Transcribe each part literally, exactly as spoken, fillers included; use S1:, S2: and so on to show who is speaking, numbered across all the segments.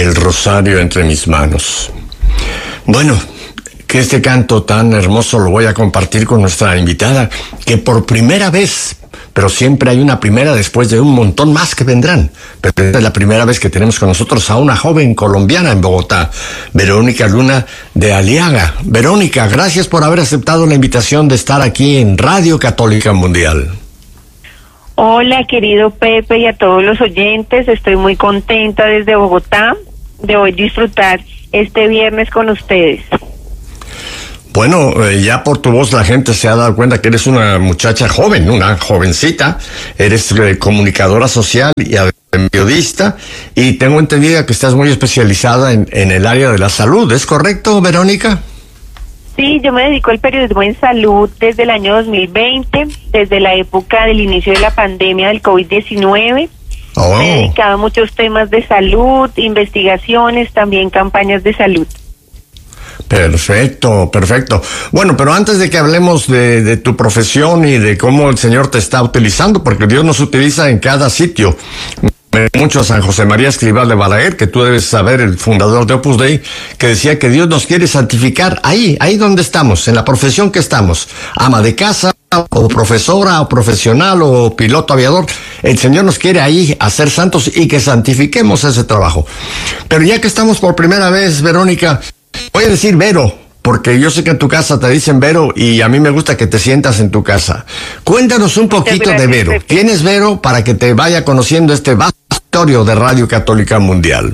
S1: el rosario entre mis manos. Bueno, que este canto tan hermoso lo voy a compartir con nuestra invitada, que por primera vez, pero siempre hay una primera después de un montón más que vendrán, pero esta es la primera vez que tenemos con nosotros a una joven colombiana en Bogotá, Verónica Luna de Aliaga. Verónica, gracias por haber aceptado la invitación de estar aquí en Radio Católica Mundial.
S2: Hola, querido Pepe, y a todos los oyentes, estoy muy contenta desde Bogotá de hoy disfrutar este viernes con ustedes.
S1: Bueno, eh, ya por tu voz la gente se ha dado cuenta que eres una muchacha joven, una jovencita, eres eh, comunicadora social y periodista, y tengo entendido que estás muy especializada en, en el área de la salud, ¿es correcto, Verónica?
S2: Sí, yo me dedico al periodismo en salud desde el año dos mil veinte, desde la época del inicio de la pandemia del COVID diecinueve. Oh. Me he dedicado a muchos temas de salud, investigaciones, también campañas de salud.
S1: Perfecto, perfecto. Bueno, pero antes de que hablemos de, de tu profesión y de cómo el Señor te está utilizando, porque Dios nos utiliza en cada sitio. Mucho a San José María Escrivá de Balaguer, que tú debes saber, el fundador de Opus Dei, que decía que Dios nos quiere santificar ahí, ahí donde estamos, en la profesión que estamos, ama de casa, o profesora, o profesional, o piloto aviador. El Señor nos quiere ahí hacer santos y que santifiquemos ese trabajo. Pero ya que estamos por primera vez, Verónica, voy a decir Vero, porque yo sé que en tu casa te dicen Vero y a mí me gusta que te sientas en tu casa. Cuéntanos un poquito de Vero. ¿Quién es Vero para que te vaya conociendo este vasto historia de Radio Católica Mundial?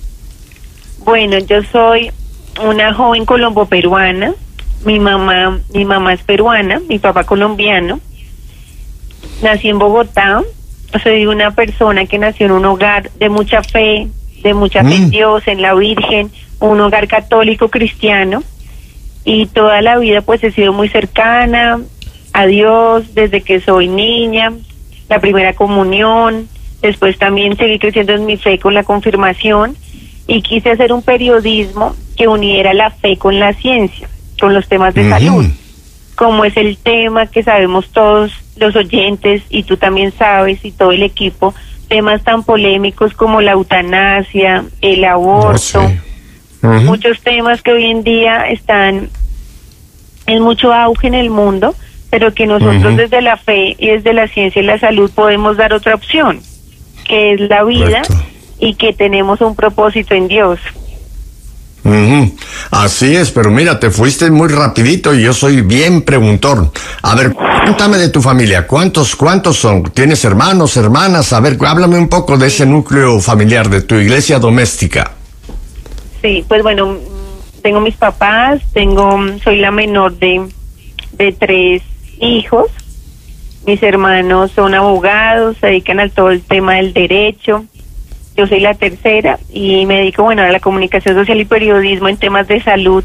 S2: Bueno, yo soy una joven colombo-peruana. Mi mamá, mi mamá es peruana, mi papá colombiano. Nací en Bogotá. Soy una persona que nació en un hogar de mucha fe, de mucha fe en Dios, en la Virgen, un hogar católico cristiano, y toda la vida pues he sido muy cercana a Dios desde que soy niña, la primera comunión, después también seguí creciendo en mi fe con la confirmación, y quise hacer un periodismo que uniera la fe con la ciencia, con los temas de uh-huh. salud, como es el tema que sabemos todos los oyentes, y tú también sabes, y todo el equipo, temas tan polémicos como la eutanasia, el aborto, oh, sí. uh-huh. muchos temas que hoy en día están en mucho auge en el mundo, pero que nosotros uh-huh. desde la fe y desde la ciencia y la salud podemos dar otra opción, que es la vida. Correcto. Y que tenemos un propósito en Dios.
S1: Uh-huh. Así es, pero mira, te fuiste muy rapidito y yo soy bien preguntón. A ver, cuéntame de tu familia, ¿cuántos, cuántos son? ¿Tienes hermanos, hermanas? A ver, háblame un poco de ese núcleo familiar, de tu iglesia doméstica.
S2: Sí, pues bueno, tengo mis papás, tengo, soy la menor de, de tres hijos. Mis hermanos son abogados, se dedican a todo el tema del derecho. Yo soy la tercera y me dedico, bueno, a la comunicación social y periodismo en temas de salud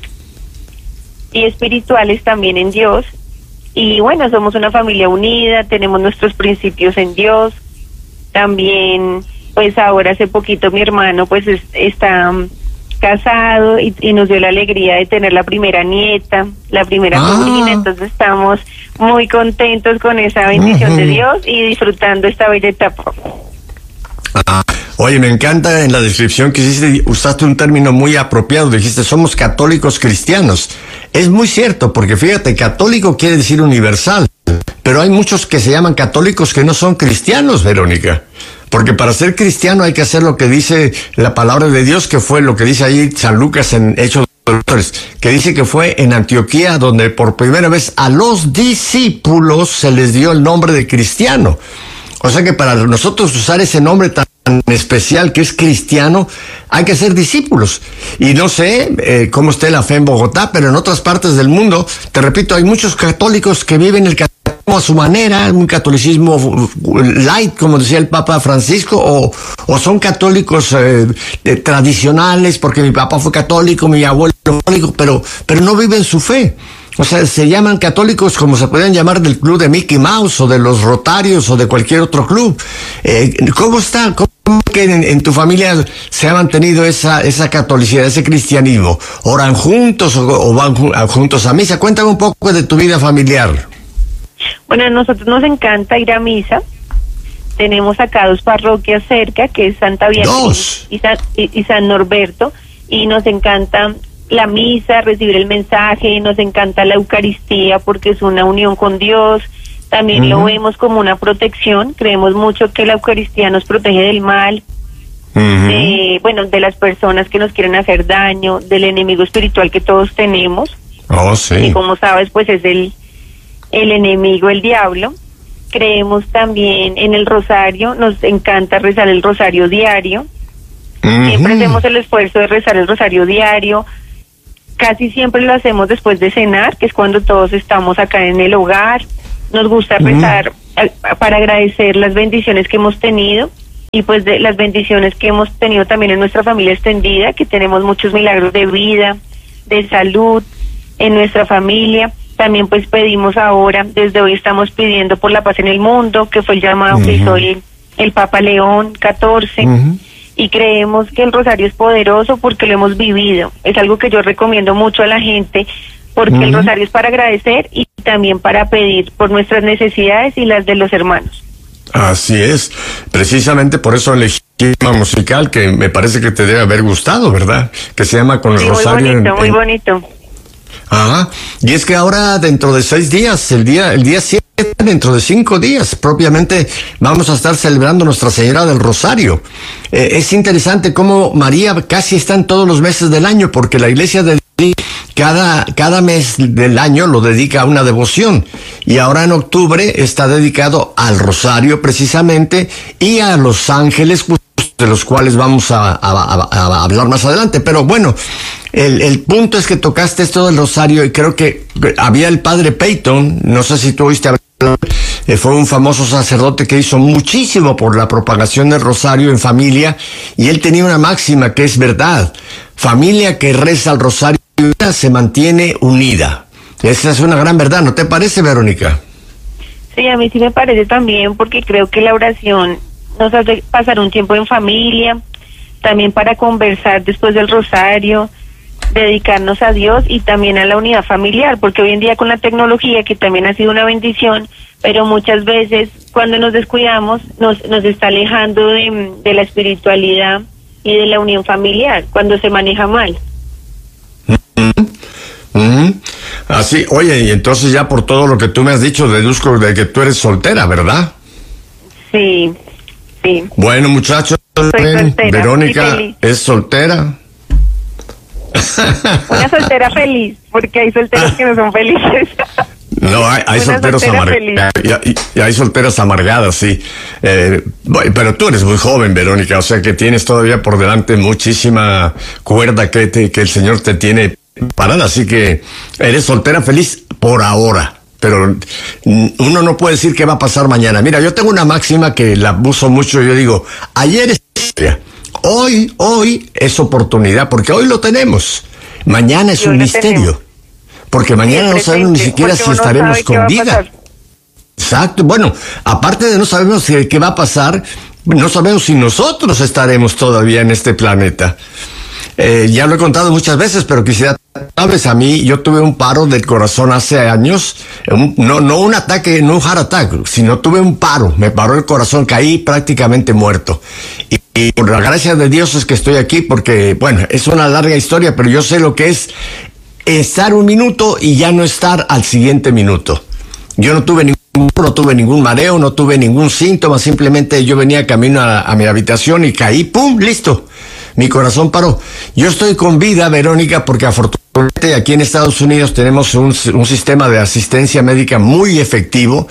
S2: y espirituales también en Dios. Y bueno, somos una familia unida, tenemos nuestros principios en Dios. También, pues ahora hace poquito mi hermano pues es, está um, casado y, y nos dio la alegría de tener la primera nieta, la primera ah. sobrina. Entonces estamos muy contentos con esa bendición uh-huh. de Dios y disfrutando esta bella etapa.
S1: Ah, oye, me encanta en la descripción que hiciste, usaste un término muy apropiado, dijiste, somos católicos cristianos. Es muy cierto, porque fíjate, católico quiere decir universal, pero hay muchos que se llaman católicos que no son cristianos, Verónica. Porque para ser cristiano hay que hacer lo que dice la palabra de Dios, que fue lo que dice ahí San Lucas en Hechos de los Apóstoles, que dice que fue en Antioquía donde por primera vez a los discípulos se les dio el nombre de cristiano. O sea que para nosotros usar ese nombre tan especial que es cristiano, hay que ser discípulos. Y no sé eh, cómo esté la fe en Bogotá, pero en otras partes del mundo, te repito, hay muchos católicos que viven el catolicismo a su manera, un catolicismo light, como decía el Papa Francisco, o, o son católicos eh, eh, tradicionales, porque mi papá fue católico, mi abuelo fue católico, pero, pero no viven su fe. O sea, se llaman católicos como se podrían llamar del club de Mickey Mouse o de los Rotarios o de cualquier otro club. Eh, ¿Cómo está? ¿Cómo que en, en tu familia se ha mantenido esa esa catolicidad, ese cristianismo? ¿Oran juntos o, o van juntos a misa? Cuéntame un poco de tu vida familiar.
S2: Bueno, a nosotros nos encanta ir a misa. tenemos acá dos parroquias cerca, que es Santa Beatriz y San, y, y San Norberto, y nos encanta la misa, recibir el mensaje, nos encanta la Eucaristía porque es una unión con Dios. También uh-huh. lo vemos como una protección, creemos mucho que la Eucaristía nos protege del mal, uh-huh. de, bueno, de las personas que nos quieren hacer daño, del enemigo espiritual que todos tenemos.
S1: Oh, sí.
S2: Y como sabes, pues es el, el enemigo, el diablo. Creemos también en el rosario, nos encanta rezar el rosario diario. Uh-huh. Siempre hacemos el esfuerzo de rezar el rosario diario. Casi siempre lo hacemos después de cenar, que es cuando todos estamos acá en el hogar. Nos gusta rezar uh-huh. para agradecer las bendiciones que hemos tenido y pues de las bendiciones que hemos tenido también en nuestra familia extendida, que tenemos muchos milagros de vida, de salud en nuestra familia. También pues pedimos ahora, desde hoy estamos pidiendo por la paz en el mundo, que fue el llamado uh-huh. que hizo el, el Papa León catorce, uh-huh. y creemos que el rosario es poderoso porque lo hemos vivido. Es algo que yo recomiendo mucho a la gente, porque uh-huh. el rosario es para agradecer y también para pedir por nuestras necesidades y las de los hermanos.
S1: Así es, precisamente por eso elegí un tema musical que me parece que te debe haber gustado, ¿verdad? Que se llama Con el
S2: sí,
S1: Rosario.
S2: Muy bonito,
S1: en,
S2: muy
S1: en...
S2: bonito.
S1: Ajá, y es que ahora dentro de seis días, el día el día siete, dentro de cinco días, propiamente vamos a estar celebrando Nuestra Señora del Rosario. Eh, es interesante cómo María casi está en todos los meses del año, porque la iglesia de cada, cada mes del año lo dedica a una devoción, y ahora en octubre está dedicado al Rosario precisamente y a los ángeles, de los cuales vamos a, a, a, a hablar más adelante. Pero bueno, el, el punto es que tocaste esto del rosario, y creo que había el padre Peyton, no sé si tú oíste hablar, eh, fue un famoso sacerdote que hizo muchísimo por la propagación del rosario en familia, y él tenía una máxima que es verdad: familia que reza el rosario se mantiene unida. Esa es una gran verdad, ¿no te parece, Verónica?
S2: Sí, a mí sí me parece también, porque creo que la oración nos hace pasar un tiempo en familia, también para conversar después del rosario, dedicarnos a Dios y también a la unidad familiar, porque hoy en día con la tecnología, que también ha sido una bendición, pero muchas veces cuando nos descuidamos nos, nos está alejando de, de la espiritualidad y de la unión familiar, cuando se maneja mal.
S1: Mm-hmm. Mm-hmm. Así, oye, y entonces ya por todo lo que tú me has dicho, deduzco de que tú eres soltera, ¿verdad?
S2: Sí. Sí.
S1: Bueno, muchachos, Verónica es soltera.
S2: Una soltera feliz, porque hay solteros que no son felices.
S1: No, hay, hay solteros amargados. Y, y, y hay solteras amargadas, sí. Eh, pero tú eres muy joven, Verónica, o sea que tienes todavía por delante muchísima cuerda que, te, que el Señor te tiene parada, así que eres soltera feliz por ahora. Pero uno no puede decir qué va a pasar mañana. Mira, yo tengo una máxima que la uso mucho. Yo digo, ayer es historia, hoy, hoy es oportunidad, porque hoy lo tenemos. Mañana es un misterio, porque mañana no sabemos ni siquiera si estaremos con vida. Exacto. Bueno, aparte de no sabemos qué va a pasar, no sabemos si nosotros estaremos todavía en este planeta. Eh, ya lo he contado muchas veces, pero quisiera, sabes, a mí, yo tuve un paro del corazón hace años, un, no, no un ataque, no un heart attack, sino tuve un paro, me paró el corazón, caí prácticamente muerto. Y, y por la gracia de Dios es que estoy aquí, porque, bueno, es una larga historia, pero yo sé lo que es estar un minuto y ya no estar al siguiente minuto. Yo no tuve ningún, no tuve ningún mareo, no tuve ningún síntoma, simplemente yo venía camino a, a mi habitación y caí, ¡pum!, listo. Mi corazón paró. Yo estoy con vida, Verónica, porque afortunadamente aquí en Estados Unidos tenemos un, un sistema de asistencia médica muy efectivo,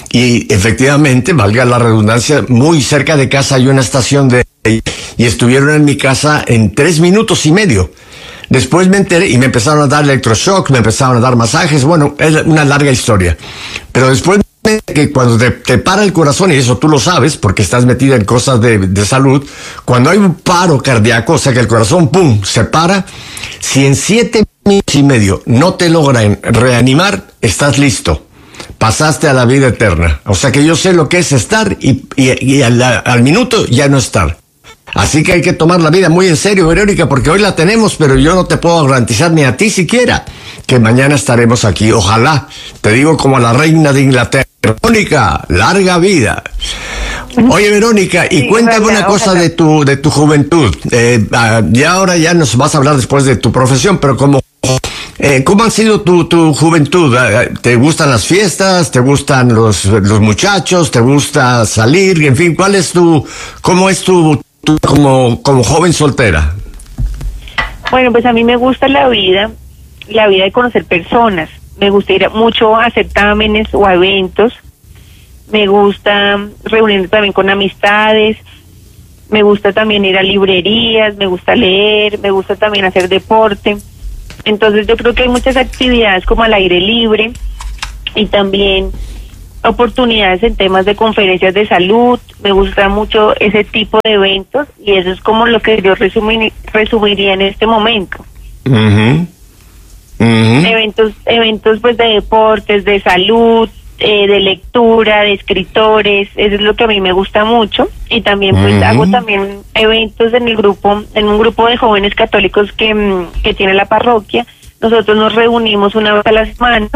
S1: y efectivamente, valga la redundancia, muy cerca de casa hay una estación de... y estuvieron en mi casa en tres minutos y medio. Después me enteré y me empezaron a dar electroshock, me empezaron a dar masajes, bueno, es una larga historia. Pero después que cuando te, te para el corazón, y eso tú lo sabes porque estás metida en cosas de, de salud, cuando hay un paro cardíaco, o sea que el corazón, pum, se para, si en siete minutos y medio no te logran reanimar, estás listo. Pasaste a la vida eterna. O sea que yo sé lo que es estar y, y, y al, al minuto ya no estar. Así que hay que tomar la vida muy en serio, Verónica, porque hoy la tenemos, pero yo no te puedo garantizar, ni a ti siquiera, que mañana estaremos aquí. Ojalá, te digo como a la reina de Inglaterra, Verónica, larga vida. Oye, Verónica, y
S2: Sí,
S1: cuéntame
S2: ojalá,
S1: una cosa
S2: ojalá.
S1: de tu de tu juventud. Eh, ah, ya ahora ya nos vas a hablar después de tu profesión, pero como eh, ¿cómo han sido tu tu juventud? Ah, ¿Te gustan las fiestas? ¿Te gustan los los muchachos? ¿Te gusta salir? En fin, ¿cuál es tu cómo es tu, tu como como joven soltera?
S2: Bueno, pues a mí me gusta la vida, la vida de conocer personas. Me gusta ir mucho a certámenes o a eventos. Me gusta reunirme también con amistades. Me gusta también ir a librerías, me gusta leer, me gusta también hacer deporte. Entonces yo creo que hay muchas actividades como al aire libre y también oportunidades en temas de conferencias de salud. Me gusta mucho ese tipo de eventos y eso es como lo que yo resumir, resumiría en este momento.
S1: Uh-huh. Uh-huh.
S2: Eventos, eventos pues de deportes, de salud, eh, de lectura, de escritores, eso es lo que a mí me gusta mucho. Y también pues
S1: Uh-huh.
S2: hago también eventos en el grupo, en un grupo de jóvenes católicos que, mm, que tiene la parroquia. Nosotros nos reunimos una vez a la semana.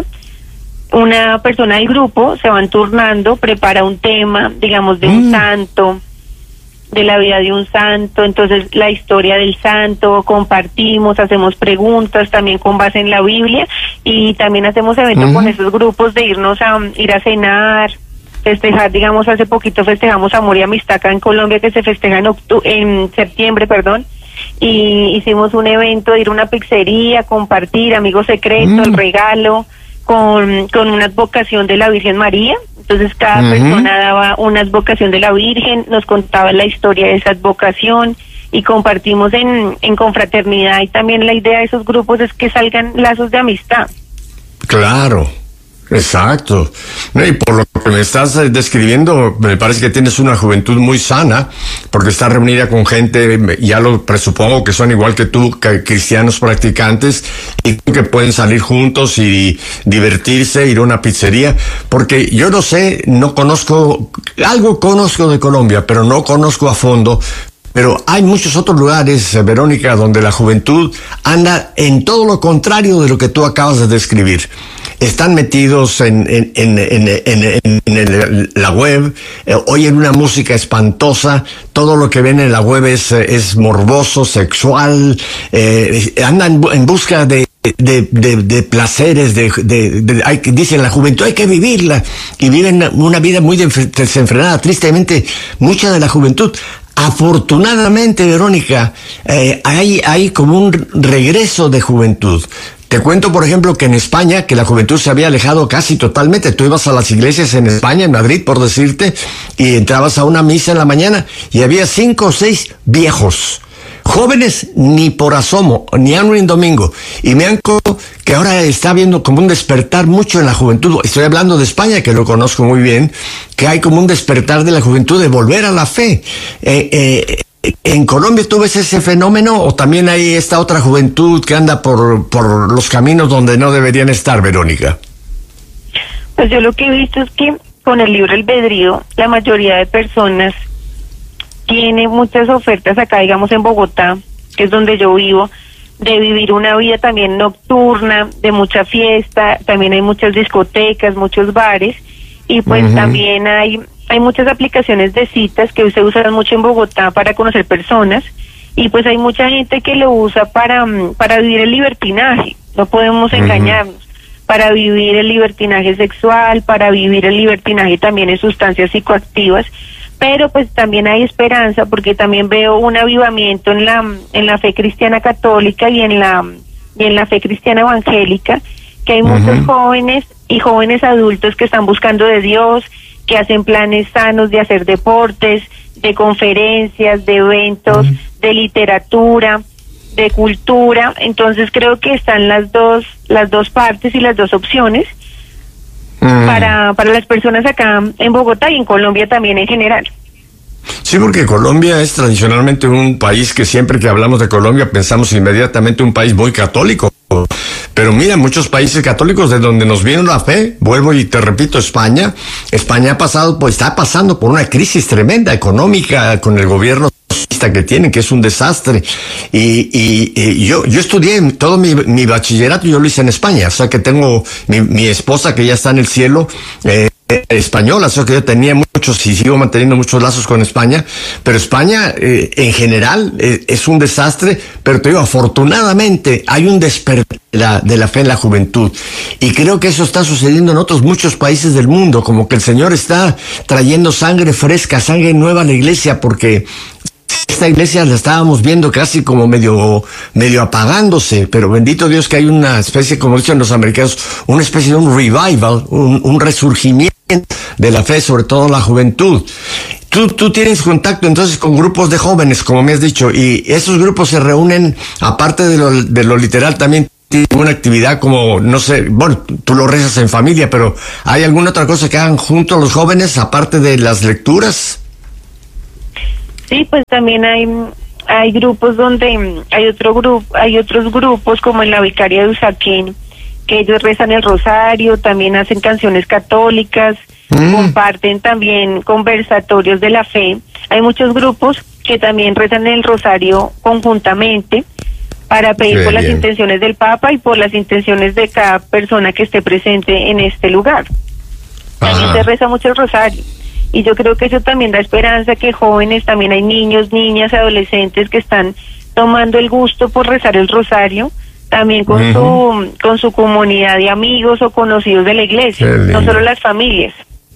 S2: Una persona del grupo se van turnando, prepara un tema, digamos, de un
S1: Mm.
S2: santo, de la vida de un santo, entonces la historia del santo, compartimos, hacemos preguntas también con base en la Biblia y también hacemos eventos
S1: Ujú.
S2: con esos grupos de irnos a ir a cenar, festejar, digamos, hace poquito festejamos Amor y Amistad acá en Colombia, que se festeja en octu- en septiembre, perdón, y hicimos un evento de ir a una pizzería, compartir, amigo secreto,
S1: Mm.
S2: el regalo, con, con una advocación de la Virgen María. Entonces cada
S1: Ujú.
S2: persona daba una advocación de la Virgen, nos contaba la historia de esa advocación y compartimos en, en confraternidad. Y también la idea de esos grupos es que salgan lazos de amistad.
S1: Claro, exacto. No, y por lo que me estás eh, describiendo, me parece que tienes una juventud muy sana, porque estás reunida con gente, me- ya lo presupongo que son igual que tú, que cristianos practicantes, y que pueden salir juntos y divertirse, ir a una pizzería, porque yo no sé, no conozco, algo conozco de Colombia, pero no conozco a fondo. Pero hay muchos otros lugares, eh, Verónica, donde la juventud anda en todo lo contrario de lo que tú acabas de describir. Están metidos en, en, en, en, en, en- en el- la web, eh, oyen una música espantosa, todo lo que ven en la web es, eh, es morboso, sexual, eh, andan bu- en busca de de, de, de placeres, de, de, de- hay, que- dicen la juventud hay que vivirla, y viven una vida muy desenfre- desenfrenada. Tristemente, mucha de la juventud, afortunadamente, Verónica, eh, hay, hay como un regreso de juventud. Te cuento, por ejemplo, que en España, que la juventud se había alejado casi totalmente. Tú ibas a las iglesias en España, en Madrid, por decirte, y entrabas a una misa en la mañana y había cinco o seis viejos. Jóvenes ni por asomo, ni aún en domingo. Y me han contado que ahora está habiendo como un despertar mucho en la juventud. Estoy hablando de España, que lo conozco muy bien, que hay como un despertar de la juventud de volver a la fe. Eh, eh, ¿En Colombia tú ves ese fenómeno o también hay esta otra juventud que anda por, por los caminos donde no deberían estar, Verónica?
S2: Pues yo lo que he visto es que con el libre albedrío, la mayoría de personas tiene muchas ofertas acá, digamos en Bogotá, que es donde yo vivo, de vivir una vida también nocturna, de mucha fiesta, también hay muchas discotecas, muchos bares, y pues
S1: Ujú.
S2: también hay hay muchas aplicaciones de citas que se usan mucho en Bogotá para conocer personas, y pues hay mucha gente que lo usa para, mm, para vivir el libertinaje, no podemos
S1: Ujú.
S2: engañarnos, para vivir el libertinaje sexual, para vivir el libertinaje también en sustancias psicoactivas. Pero pues también hay esperanza, porque también veo un avivamiento en la en la fe cristiana católica y en la y en la fe cristiana evangélica, que hay
S1: Ujú.
S2: muchos jóvenes y jóvenes adultos que están buscando de Dios, que hacen planes sanos de hacer deportes, de conferencias, de eventos,
S1: Ujú.
S2: de literatura, de cultura. Entonces creo que están las dos las dos partes y las dos opciones
S1: Mm.
S2: para para las personas acá en Bogotá y en Colombia también en general.
S1: Sí, porque Colombia es tradicionalmente un país que siempre que hablamos de Colombia pensamos inmediatamente un país muy católico. Pero mira, muchos países católicos de donde nos vino la fe, vuelvo y te repito, España, España ha pasado, pues está pasando por una crisis tremenda económica con el gobierno socialista que tienen, que es un desastre. Y, y, y yo, yo estudié todo mi, mi bachillerato, yo lo hice en España, o sea que tengo mi, mi esposa que ya está en el cielo, eh, española, eso que yo tenía muchos y sigo manteniendo muchos lazos con España, pero España eh, en general eh, es un desastre, pero te digo, afortunadamente hay un despertar de la, de la fe en la juventud, y creo que eso está sucediendo en otros muchos países del mundo, como que el Señor está trayendo sangre fresca, sangre nueva a la iglesia, porque esta iglesia la estábamos viendo casi como medio, medio apagándose, pero bendito Dios que hay una especie, como dicen los americanos, una especie de un revival, un, un resurgimiento de la fe, sobre todo la juventud. Tú, tú tienes contacto entonces con grupos de jóvenes, como me has dicho, y esos grupos se reúnen, aparte de lo, de lo literal, también tienen una actividad como, no sé, bueno, tú lo rezas en familia, pero ¿hay alguna otra cosa que hagan junto a los jóvenes, aparte de las lecturas?
S2: Sí, pues también hay hay grupos donde hay otro grupo, hay otros grupos como en la Vicaría de Usaquén, que ellos rezan el rosario, también hacen canciones católicas, mm. comparten también conversatorios de la fe. Hay muchos grupos que también rezan el rosario conjuntamente para pedir Qué por bien. las intenciones del Papa y por las intenciones de cada persona que esté presente en este lugar. También Ajá. se reza mucho el rosario. Y yo creo que eso también da esperanza, que jóvenes, también hay niños, niñas, adolescentes que están tomando el gusto por rezar el rosario, también con uh-huh. su con su comunidad de amigos o conocidos de la iglesia, no solo las familias.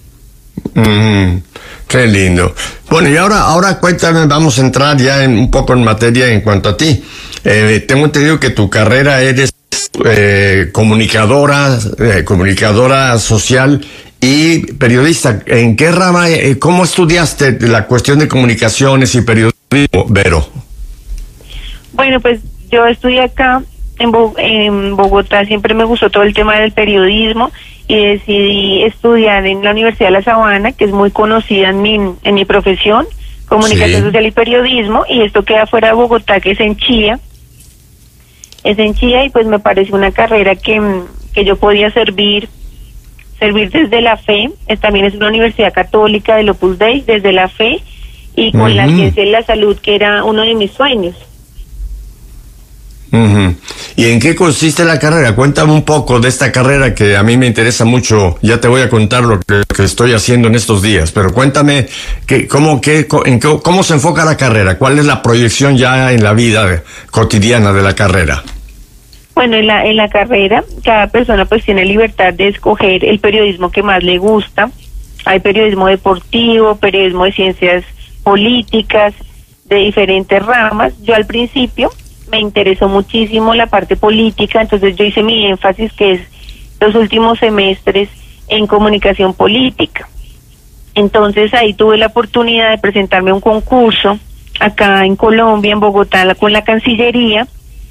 S1: Mm, qué lindo. Bueno, y ahora, ahora cuéntame, vamos a entrar ya en, un poco en materia en cuanto a ti. Eh, tengo entendido que tu carrera eres eh, comunicadora, eh, comunicadora social y periodista. ¿En qué rama, eh, cómo estudiaste la cuestión de comunicaciones y periodismo, Vero?
S2: Bueno, pues yo estudié acá en, Bo- en Bogotá, siempre me gustó todo el tema del periodismo y decidí estudiar en la Universidad de La Sabana, que es muy conocida en mi, en mi profesión, comunicación sí. social y periodismo, y esto queda fuera de Bogotá, que es en Chía. Es en Chía y pues me parece una carrera que, que yo podía servir servir desde la fe. Es, también es una universidad católica del Opus Dei, desde la fe y con uh-huh. la ciencia y la salud, que era uno de mis sueños.
S1: Uh-huh. ¿Y en qué consiste la carrera? Cuéntame un poco de esta carrera que a mí me interesa mucho. Ya te voy a contar lo que, que estoy haciendo en estos días, pero cuéntame que, cómo, qué, en qué, cómo se enfoca la carrera, cuál es la proyección ya en la vida cotidiana de la carrera.
S2: Bueno, en la, en la carrera, cada persona pues tiene libertad de escoger el periodismo que más le gusta. Hay periodismo deportivo, periodismo de ciencias políticas, de diferentes ramas. Yo al principio me interesó muchísimo la parte política, entonces yo hice mi énfasis, que es los últimos semestres, en comunicación política. Entonces ahí tuve la oportunidad de presentarme a un concurso acá en Colombia, en Bogotá, con la Cancillería,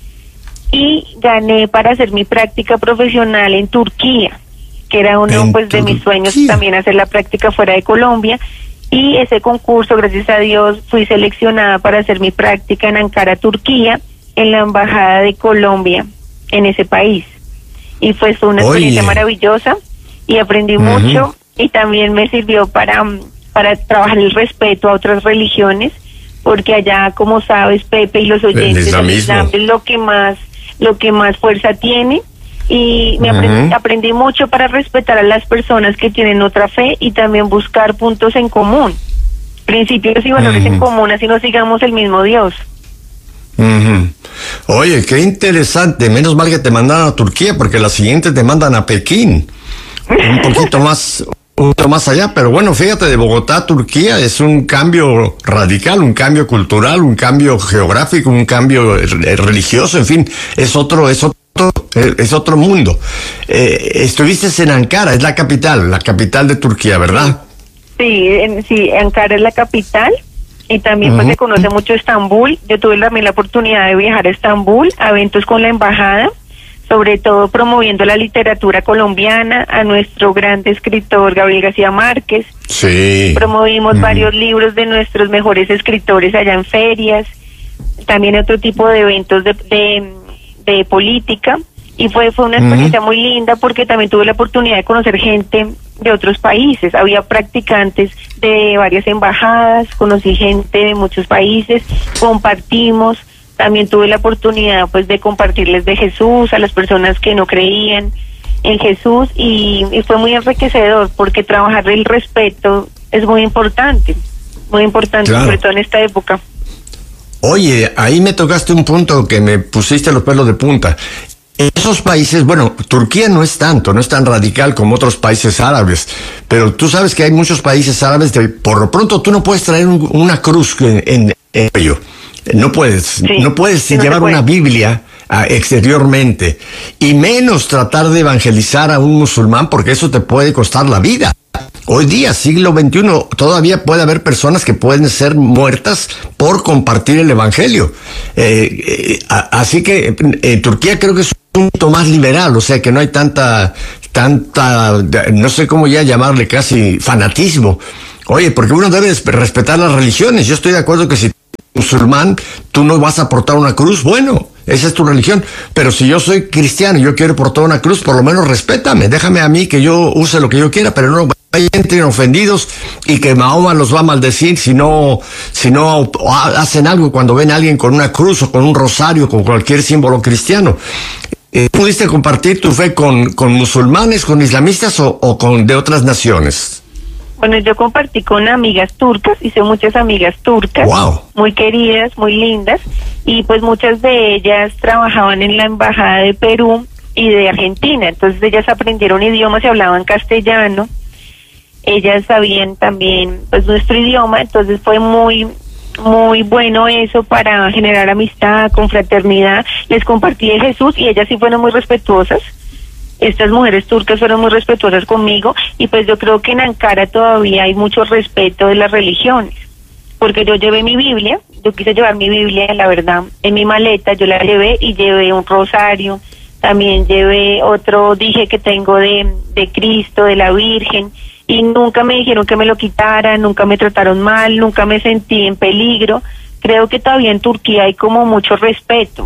S2: y gané para hacer mi práctica profesional en Turquía, que era uno pues de mis sueños también, hacer la práctica fuera de Colombia. Y ese concurso, gracias a Dios, fui seleccionada para hacer mi práctica en Ankara, Turquía, en la embajada de Colombia en ese país. Y fue, fue una experiencia Oye. maravillosa y aprendí uh-huh. mucho, y también me sirvió para para trabajar el respeto a otras religiones, porque allá, como sabes, Pepe, y los oyentes, el Islam es lo que más lo que más fuerza tiene, y me uh-huh. aprendí, aprendí mucho para respetar a las personas que tienen otra fe y también buscar puntos en común, principios y valores uh-huh. en común, así no sigamos el mismo Dios.
S1: Uh-huh. Oye, qué interesante. Menos mal que te mandaron a Turquía, porque la siguiente te mandan a Pekín, un poquito más un poquito más allá. Pero bueno, fíjate, de Bogotá a Turquía es un cambio radical, un cambio cultural, un cambio geográfico, un cambio religioso, en fin, es otro es otro es otro mundo. Eh, estuviste en Ankara, es la capital, la capital de Turquía, ¿verdad?
S2: Sí, en, sí, Ankara es la capital. Y también uh-huh. pues se conoce mucho Estambul. Yo tuve también la oportunidad de viajar a Estambul, a eventos con la embajada, sobre todo promoviendo la literatura colombiana, a nuestro gran escritor Gabriel García Márquez.
S1: Sí.
S2: Promovimos
S1: uh-huh.
S2: varios libros de nuestros mejores escritores allá en ferias, también otro tipo de eventos de, de, de política. Y fue, fue una experiencia uh-huh. muy linda, porque también tuve la oportunidad de conocer gente de otros países. Había practicantes de varias embajadas, conocí gente de muchos países, compartimos. También tuve la oportunidad pues de compartirles de Jesús a las personas que no creían. en Jesús y, y fue muy enriquecedor porque trabajar el respeto es muy importante, muy importante, claro. Sobre todo en esta época.
S1: Oye, ahí me tocaste un punto que me pusiste los pelos de punta. En esos países, bueno, Turquía no es tanto, no es tan radical como otros países árabes, pero tú sabes que hay muchos países árabes de, por lo pronto tú no puedes traer un, una cruz en, en, en ello. No puedes, sí, no puedes sí, llevar no puede. una Biblia uh, exteriormente, y menos tratar de evangelizar a un musulmán porque eso te puede costar la vida. Hoy día, siglo veintiuno, todavía puede haber personas que pueden ser muertas por compartir el evangelio. Eh, eh, así que eh, Turquía creo que es un punto más liberal, o sea que no hay tanta, tanta, no sé cómo ya llamarle, casi fanatismo. Oye, porque uno debe respetar las religiones. Yo estoy de acuerdo que si musulmán, tú no vas a portar una cruz, bueno, esa es tu religión, pero si yo soy cristiano y yo quiero portar una cruz, por lo menos respétame, déjame a mí que yo use lo que yo quiera, pero no hay gente ofendidos y que Mahoma los va a maldecir si no, si no hacen algo cuando ven a alguien con una cruz o con un rosario, con cualquier símbolo cristiano. Eh, ¿Pudiste compartir tu fe con, con musulmanes, con islamistas o, o con de otras naciones?
S2: Bueno, yo compartí con amigas turcas, hice muchas amigas turcas,
S1: wow.
S2: muy queridas, muy lindas, y pues muchas de ellas trabajaban en la embajada de Perú y de Argentina, entonces ellas aprendieron idiomas y hablaban castellano, ellas sabían también pues nuestro idioma, entonces fue muy muy bueno eso para generar amistad, confraternidad, les compartí de Jesús y ellas sí fueron muy respetuosas. Estas mujeres turcas fueron muy respetuosas conmigo y pues yo creo que en Ankara todavía hay mucho respeto de las religiones, porque yo llevé mi Biblia, yo quise llevar mi Biblia, la verdad, en mi maleta, yo la llevé y llevé un rosario, también llevé otro dije que tengo de, de Cristo, de la Virgen, y nunca me dijeron que me lo quitaran, nunca me trataron mal, nunca me sentí en peligro. Creo que todavía en Turquía hay como mucho respeto.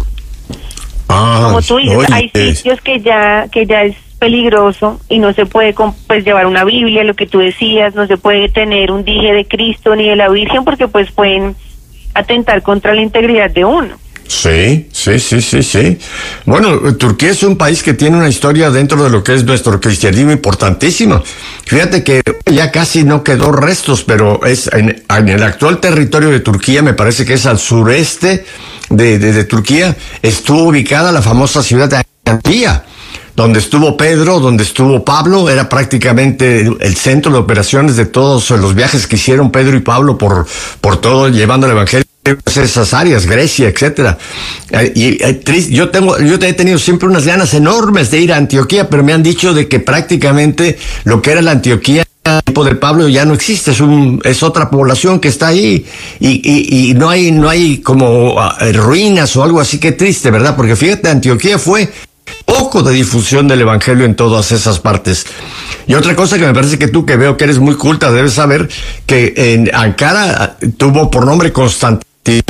S1: Ah,
S2: como tú dices,
S1: oye,
S2: hay sitios que ya que ya es peligroso y no se puede pues llevar una Biblia, lo que tú decías, no se puede tener un dije de Cristo ni de la Virgen porque pues pueden atentar contra la integridad de uno.
S1: Sí, sí, sí, sí, sí. Bueno, Turquía es un país que tiene una historia dentro de lo que es nuestro cristianismo importantísima. Fíjate que ya casi no quedó restos, pero es en, en el actual territorio de Turquía, me parece que es al sureste de, de, de Turquía, estuvo ubicada la famosa ciudad de Antioquía, donde estuvo Pedro, donde estuvo Pablo, era prácticamente el centro de operaciones de todos los viajes que hicieron Pedro y Pablo por, por todo, llevando el evangelio a esas áreas, Grecia, etcétera. Y, y yo tengo, yo he tenido siempre unas ganas enormes de ir a Antioquía, pero me han dicho de que prácticamente lo que era la Antioquía de Pablo ya no existe, es un, es otra población que está ahí y, y, y no hay, no hay como uh, ruinas o algo así. Que triste, ¿verdad? Porque fíjate, Antioquía fue poco de difusión del evangelio en todas esas partes. Y otra cosa que me parece que tú, que veo que eres muy culta, debes saber que en Ankara tuvo por nombre Constantinopla,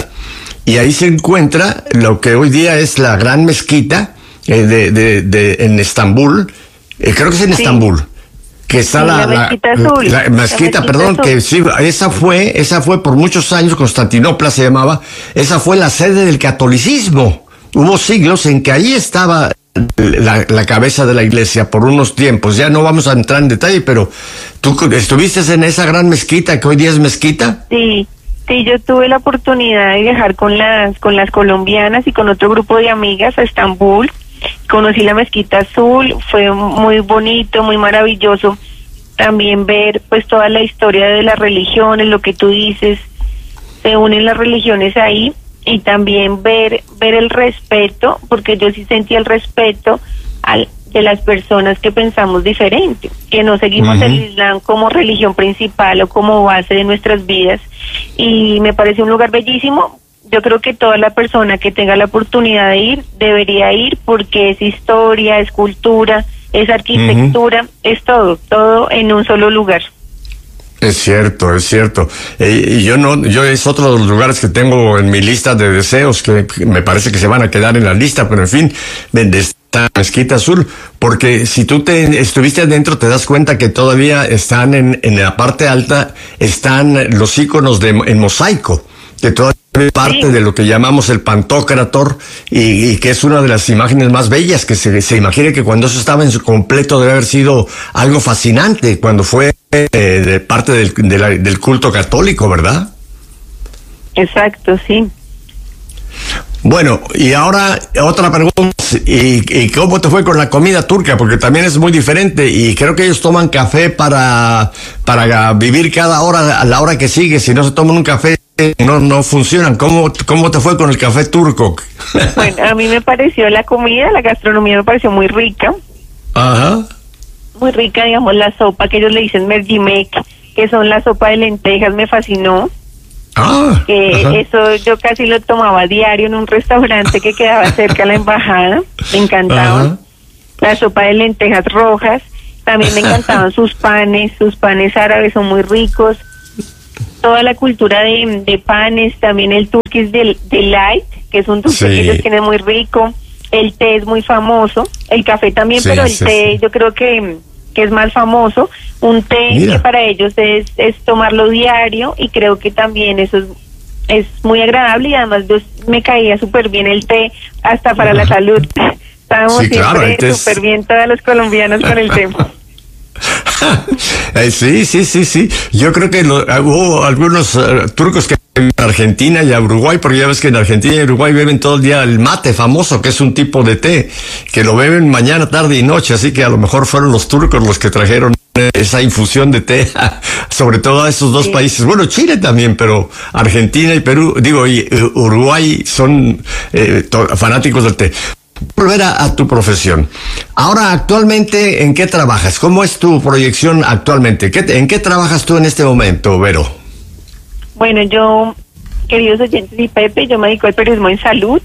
S1: y ahí se encuentra lo que hoy día es la gran mezquita eh, de, de, de en Estambul, eh, creo que es en sí. Estambul, que está sí, la,
S2: la mezquita la, azul.
S1: La, la mezquita, perdón, azul. que sí, esa fue, esa fue por muchos años, Constantinopla se llamaba, esa fue la sede del catolicismo. Hubo siglos en que ahí estaba la, la cabeza de la iglesia por unos tiempos. Ya no vamos a entrar en detalle, pero ¿tú estuviste en esa gran mezquita que hoy día es mezquita?
S2: Sí. Sí, yo tuve la oportunidad de viajar con las con las colombianas y con otro grupo de amigas a Estambul. Conocí la Mezquita Azul, fue muy bonito, muy maravilloso. También ver pues toda la historia de las religiones, lo que tú dices, se unen las religiones ahí y también ver ver el respeto, porque yo sí sentí el respeto al de las personas que pensamos diferente, que no seguimos uh-huh. el Islam como religión principal o como base de nuestras vidas, y me parece un lugar bellísimo. Yo creo que toda la persona que tenga la oportunidad de ir, debería ir, porque es historia, es cultura, es arquitectura, uh-huh. es todo, todo en un solo lugar.
S1: Es cierto, es cierto. Eh, y yo no, yo es otro de los lugares que tengo en mi lista de deseos, que me parece que se van a quedar en la lista, pero en fin, de esta Mezquita Azul, porque si tú te estuviste adentro te das cuenta que todavía están en, en la parte alta, están los iconos de en mosaico, que todavía es parte
S2: Sí.
S1: de lo que llamamos el Pantocrator, y, y que es una de las imágenes más bellas, que se, se imagina que cuando eso estaba en su completo debe haber sido algo fascinante, cuando fue eh, de parte del, de la- del culto católico, ¿verdad?
S2: Exacto, sí.
S1: Bueno, y ahora otra pregunta, ¿y, y cómo te fue con la comida turca? Porque también es muy diferente, y creo que ellos toman café para, para vivir cada hora a la hora que sigue. Si no se toman un café, no, no funcionan. ¿Cómo, cómo te fue con el café turco?
S2: Bueno, a mí me pareció la comida, la gastronomía me pareció muy rica,
S1: Ajá.
S2: muy rica, digamos, la sopa que ellos le dicen mercimek, que son la sopa de lentejas, me fascinó.
S1: Ah,
S2: Que
S1: ajá.
S2: eso yo casi lo tomaba a diario en un restaurante que quedaba cerca de la embajada, me encantaban.
S1: Ajá.
S2: La sopa de lentejas rojas, también me encantaban sus panes, sus panes árabes son muy ricos. Toda la cultura de, de panes, también el Turkish del- Delight, que es un dulce
S1: Sí.
S2: que ellos tienen muy rico. El té es muy famoso, el café también,
S1: Sí,
S2: pero el
S1: sí,
S2: té
S1: sí.
S2: yo creo que, que es más famoso. Un té
S1: Mira.
S2: que para ellos es, es tomarlo diario, y creo que también eso es, es muy agradable, y además yo, me caía súper bien el té, hasta para la salud. Estábamos
S1: Sí, claro, el té
S2: siempre
S1: es-
S2: súper bien todas los colombianos con el té.
S1: Eh, sí, sí, sí, sí. Yo creo que lo- hubo algunos eh, turcos que en Argentina y a Uruguay, porque ya ves que en Argentina y Uruguay beben todo el día el mate famoso, que es un tipo de té, que lo beben mañana, tarde y noche, así que a lo mejor fueron los turcos los que trajeron esa infusión de té, sobre todo a esos dos
S2: Sí.
S1: países. Bueno, Chile también, pero Argentina y Perú, digo, y eh, Uruguay son eh, to- fanáticos del té. Volver a, a tu profesión. Ahora, actualmente, ¿en qué trabajas? ¿Cómo es tu proyección actualmente? ¿Qué, ¿En qué trabajas tú en este momento, Vero?
S2: Bueno, yo, queridos oyentes y Pepe, yo me dedico al periodismo en salud.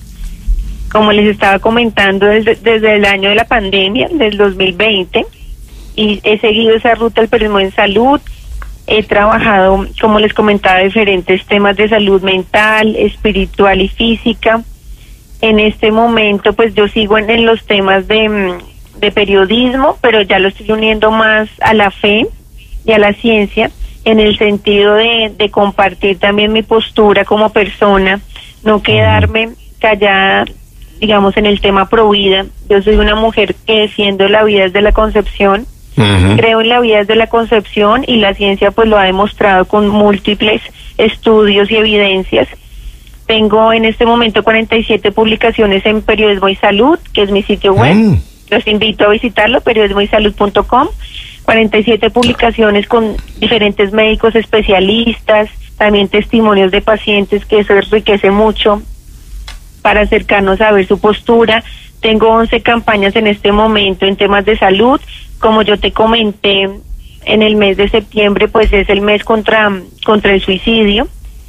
S2: Como les estaba comentando, desde, desde el año de la pandemia, del dos mil veinte, y he seguido esa ruta del periodismo en salud. He trabajado, como les comentaba, diferentes temas de salud mental, espiritual y física. En este momento, pues yo sigo en, en los temas de, mm, de periodismo, pero ya lo estoy uniendo más a la fe y a la ciencia, en el sentido de, de compartir también mi postura como persona, no quedarme callada, digamos, en el tema pro vida. Yo soy una mujer que defiendo la vida desde la concepción,
S1: Ujú.
S2: creo en la vida desde la concepción, y la ciencia pues lo ha demostrado con múltiples estudios y evidencias. Tengo en este momento cuarenta y siete publicaciones en Periodismo y Salud, que es mi sitio web.
S1: Mm.
S2: Los invito a visitarlo, periodismo y salud punto com. cuarenta y siete publicaciones con diferentes médicos especialistas, también testimonios de pacientes, que eso enriquece mucho para acercarnos a ver su postura. Tengo once campañas en este momento en temas de salud. Como yo te comenté, en el mes de septiembre, pues es el mes contra, contra el suicidio.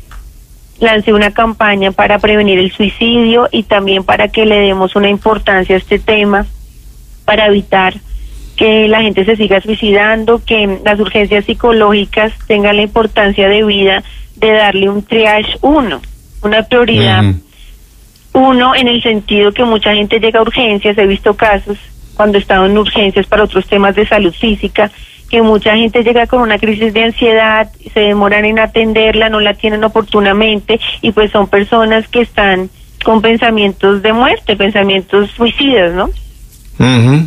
S2: Lancé una campaña para prevenir el suicidio y también para que le demos una importancia a este tema, para evitar que la gente se siga suicidando, que las urgencias psicológicas tengan la importancia de vida de darle un triage uno, una prioridad
S1: Ujú.
S2: uno, en el sentido que mucha gente llega a urgencias. He visto casos cuando he estado en urgencias para otros temas de salud física, que mucha gente llega con una crisis de ansiedad, se demoran en atenderla, no la tienen oportunamente, y pues son personas que están con pensamientos de muerte, pensamientos suicidas, ¿no?
S1: Ujú.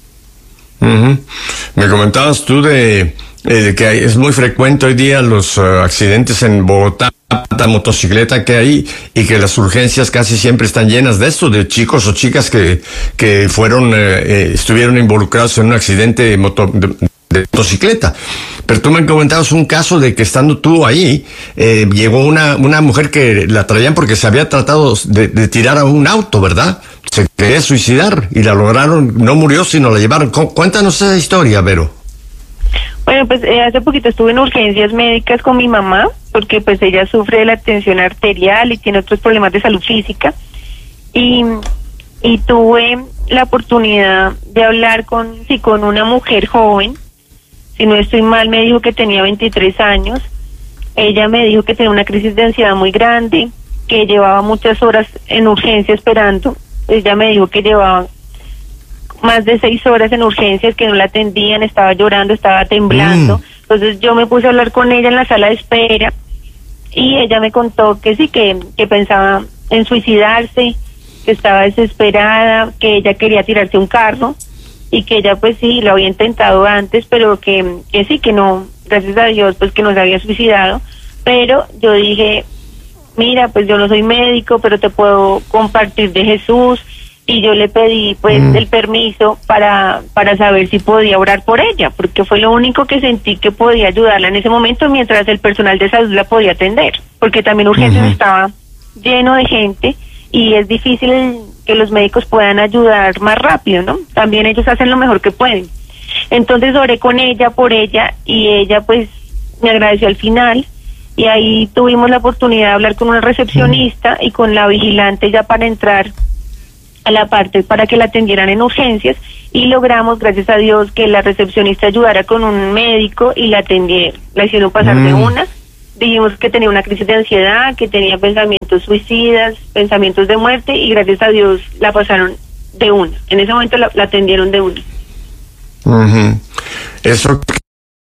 S1: Ujú. Me comentabas tú de, eh, de que es muy frecuente hoy día los eh, accidentes en Bogotá, la motocicleta que hay, y que las urgencias casi siempre están llenas de esto, de chicos o chicas que, que fueron, eh, eh, estuvieron involucrados en un accidente de, moto, de, de motocicleta. Pero tú me comentabas un caso de que estando tú ahí, eh, llegó una, una mujer que la traían porque se había tratado de, de tirar a un auto, ¿verdad? Se quería suicidar y la lograron, no murió, sino la llevaron. Cu- Cuéntanos esa historia, Vero.
S2: Bueno, pues eh, hace poquito estuve en urgencias médicas con mi mamá, porque pues ella sufre de la tensión arterial y tiene otros problemas de salud física, y, y tuve la oportunidad de hablar con, sí, con una mujer joven. Si no estoy mal, me dijo que tenía veintitrés años. Ella me dijo que tenía una crisis de ansiedad muy grande, que llevaba muchas horas en urgencia esperando. Ella me dijo que llevaba más de seis horas en urgencias, que no la atendían, estaba llorando, estaba temblando.
S1: Mm.
S2: Entonces yo me puse a hablar con ella en la sala de espera, y ella me contó que sí, que, que pensaba en suicidarse, que estaba desesperada, que ella quería tirarse un carro y que ella pues sí lo había intentado antes, pero que, que sí, que no, gracias a Dios pues que no se había suicidado. Pero yo dije, mira, pues yo no soy médico, pero te puedo compartir de Jesús, y yo le pedí pues mm. el permiso para para saber si podía orar por ella, porque fue lo único que sentí que podía ayudarla en ese momento mientras el personal de salud la podía atender, porque también urgencias uh-huh. estaba lleno de gente y es difícil que los médicos puedan ayudar más rápido, ¿no? También ellos hacen lo mejor que pueden. Entonces oré con ella, por ella, y ella pues me agradeció al final, y ahí tuvimos la oportunidad de hablar con una recepcionista uh-huh. y con la vigilante ya para entrar a la parte para que la atendieran en urgencias, y logramos, gracias a Dios, que la recepcionista ayudara con un médico y la atendiera. La hicieron pasar mm. de una. Dijimos que tenía una crisis de ansiedad, que tenía pensamientos suicidas, pensamientos de muerte, y gracias a Dios la pasaron de una. En ese momento la, la atendieron de una.
S1: Uh-huh. Eso